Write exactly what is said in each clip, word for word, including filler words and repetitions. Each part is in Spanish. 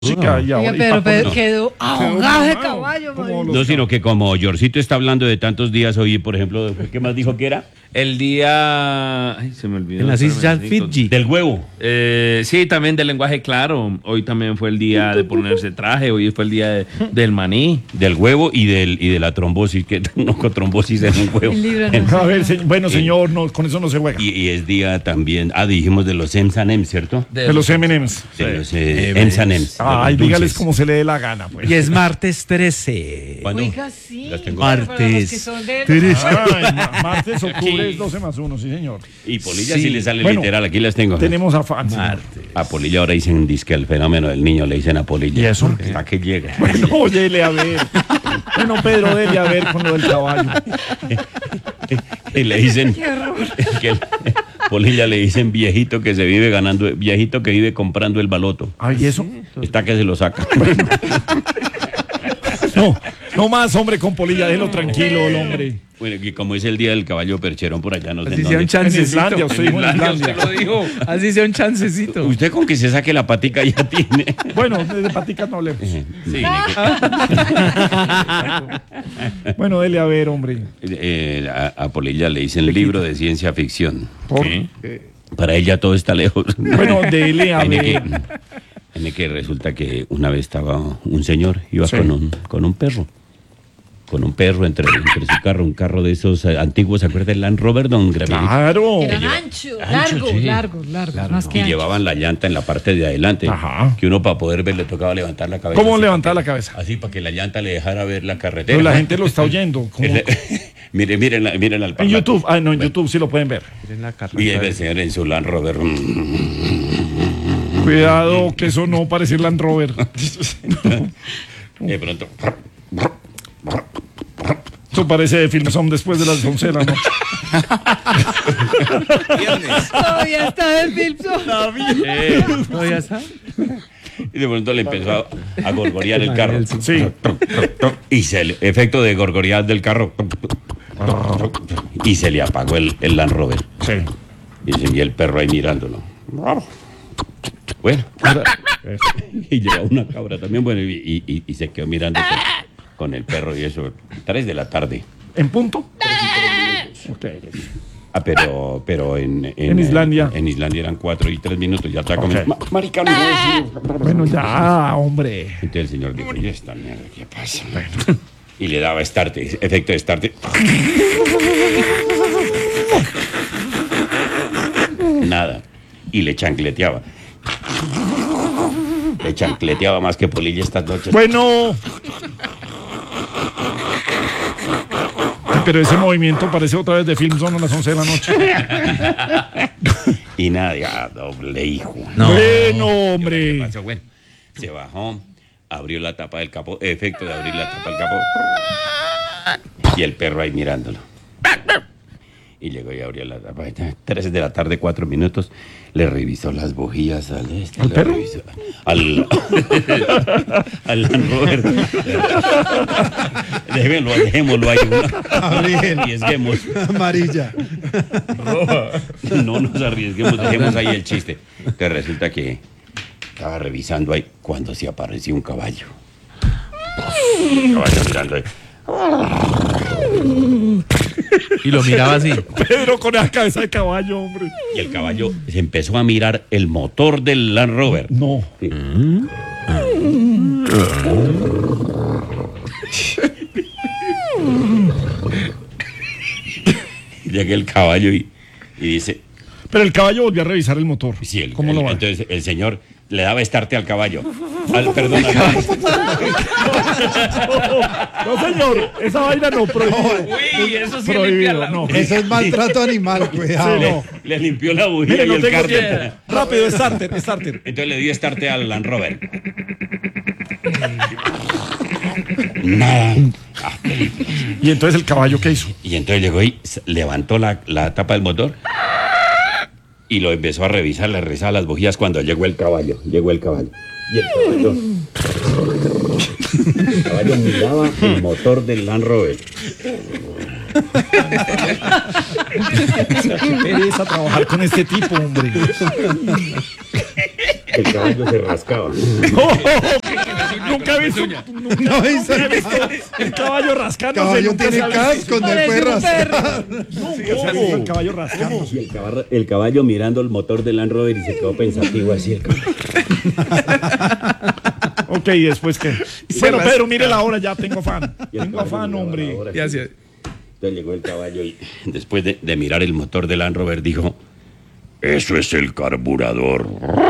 Chica, y ahora, Oiga, pero, y pero pa- quedó ahogado de caballo, Como marica. los No, sino que como Yorcito está hablando de tantos días hoy, por ejemplo, ¿qué más dijo que era? El día... Ay, se me olvidó. En las espérame, Islas necesito- Fiji. Del huevo. Eh, sí, también del lenguaje claro. Hoy también fue el día de ponerse traje. Hoy fue el día de- del maní. Del huevo y del y de la trombosis, que no con trombosis en un huevo. El libro no. A ver, se- bueno, señor, no, con eso no se juega. Y, y es día también, ah, dijimos de los Ems and Ems, ¿cierto? De los M and M's. De los eh, Ems and Ems. de Ay, los dígales dulces. como se le dé la gana, pues. Y es martes trece. ¿Cuándo? Oiga, sí. Las tengo. Pero para los Martes. que son de- trece. Ay, ma- martes, octubre es doce más uno, sí, señor. Y Polilla Sí. sí le sale Bueno, literal, aquí las tengo. Tenemos a fans. Martes. A Polilla ahora dicen disque el fenómeno del niño, le dicen a Polilla. ¿Y eso? ¿Hasta qué llega? Bueno, óyele a ver. Bueno, Pedro, dele a ver con lo del caballo. Y le dicen Qué horror. que el- Polilla le dicen viejito que se vive ganando, viejito que vive comprando el baloto. Ay, ¿y eso? Está que se lo saca. No, no más, hombre, con Polilla, déjelo tranquilo, el hombre. Bueno, y como es el día del caballo percherón por allá, no sé Así en sea un dónde. En chancecito. Islandia, usted dijo en Islandia, Islandia. usted lo dijo. Así sea un chancecito. Usted con que se saque la patica ya tiene. Bueno, de paticas no hablemos. Sí, Bueno, dele a ver, hombre. eh, a, a Polilla le dicen libro de ciencia ficción. Por- ¿Qué? Para ella todo está lejos. Bueno, dele a Tiene que, ver. tiene que resulta que una vez estaba un señor, iba Sí. con, un, con un perro. Con un perro entre, entre su carro, un carro de esos eh, antiguos, ¿se acuerda del Land Rover, don Gravier? Claro. Eran anchos, Ancho, largos, sí. largos, largos, más que Y anchos. llevaban la llanta en la parte de adelante. Ajá. Que uno para poder ver le tocaba levantar la cabeza. ¿Cómo así levantar para la que- cabeza? Así para que la llanta le dejara ver la carretera. Pero la gente lo está oyendo. ¿Cómo? mire, miren, la- miren al En parlante. YouTube. Ah, no, en YouTube sí lo pueden ver. En la Y carrera. el señor en su Land Rover. Cuidado, que eso no parece Land Rover. De pronto. Eso parece de Filmson después de las once de la noche. Todavía está el Filpson. eh, ¿No ya sabe? y de pronto le empezó a, a gorgorear el carro. Sí. Y se le, efecto de gorgorear del carro. Y se le apagó el, el Land Rover. Sí. Y, se- y el perro ahí mirándolo. Bueno. Y llegó una cabra también, bueno, y, y- y se quedó mirando con, con el perro y eso. Tres de la tarde. ¿En punto? Ok. Ah, pero, pero en, En Islandia. En, Islandia eran cuatro y tres minutos. Ya está como. Ok. Ma- marica, no puedo decir. Bueno, ya, hombre. Entonces el señor dijo, ¿y esta mierda qué pasa? Y le daba starte, efecto de starte. Nada. Y le chancleteaba. Le chancleteaba más que Polilla estas noches. Bueno. Ay, pero ese movimiento parece otra vez de Filmson a las once de la noche. Y nada, ya, doble hijo. Bueno, ¿Qué hombre. pasó? Bueno, se bajó, abrió la tapa del capó, efecto de abrir la tapa del capó. Y el perro ahí mirándolo. Y llegó y abrió la tapa. Tres de la tarde, cuatro minutos. Le revisó las bujías al este. ¿Al le perro? revisó- Al. al Land Rover. Déjenlo, dejémoslo ahí. Arriesguemos. Amarilla. No nos arriesguemos, dejemos ahí el chiste. Que resulta que estaba revisando ahí cuando se apareció un caballo. Un caballo mirando ahí. Y lo miraba así. Pedro con esa cabeza de caballo, hombre. Y el caballo se empezó a mirar el motor del Land Rover. No. Llega el caballo y, y dice, Pero el caballo volvió a revisar el motor. sí, el, ¿Cómo el- lo va? entonces el señor le daba estarte al caballo. Al, perdón, al caballo. No, señor, esa vaina no prohibido. Uy, eso sí Prohibido, no. Eso es maltrato animal, cuidado. Sí, no. Le limpió la bujía Mire, y no el tengo cárter. tiempo. Rápido, starter, starter. Entonces le dio estarte al Land Rover. Nada. Ah, Y entonces el caballo, ¿qué hizo? Y entonces llegó y s- levantó la, la tapa del motor y lo empezó a revisar, le revisaba las bujías cuando llegó el caballo. Llegó el caballo. Y el caballo. El caballo miraba el motor del Land Rover. Qué pereza trabajar con este tipo, hombre. el caballo se rascaba. Nunca he visto, nunca, No hizo nunca he visto nada. el caballo El rascándose. caballo nunca tiene se ha visto. casco, no Parece puede un rascar. perro. Nunca se ha visto el caballo rascándose. Y el caballo, el caballo mirando el motor del Land Rover y se quedó pensativo así el caballo. Ok, ¿y después qué? Bueno, Pedro, mire la hora, ya tengo fan. Y el Tengo caballo afán, miraba hombre. la hora. Y así. Entonces llegó el caballo y después de, de mirar el motor del Land Rover dijo: eso es el carburador.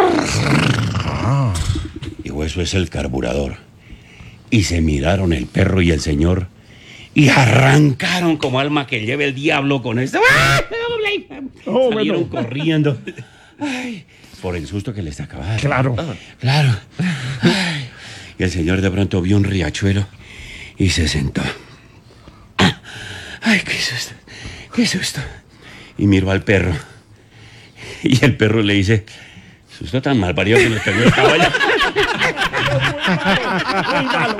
Dijo: eso es el carburador. Y se miraron el perro y el señor y arrancaron como alma que lleve el diablo con esto. Oh, Salieron bueno. corriendo. Ay, por el susto que les acababa. Claro. Claro. Ay. Y el señor de pronto vio un riachuelo y se sentó. Ay, qué susto, qué susto. Y miró al perro. Y el perro le dice: susto tan mal parido que nos pegó el caballo. Muy malo.